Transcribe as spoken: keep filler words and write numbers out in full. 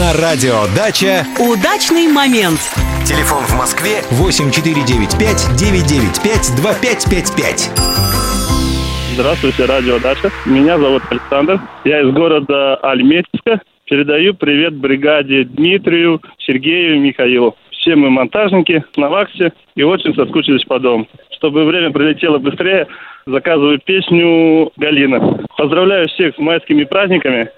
На радио «Дача» удачный момент. Телефон в Москве восемь четыре девять пять девять девять пять два пять пять пять. Здравствуйте, радио «Дача». Меня зовут Александр. Я из города Альметьевска. Передаю привет бригаде Дмитрию, Сергею и Михаилу. Все мы монтажники на вахте и очень соскучились по дому. Чтобы время пролетело быстрее, заказываю песню «Галина». Поздравляю всех с майскими праздниками.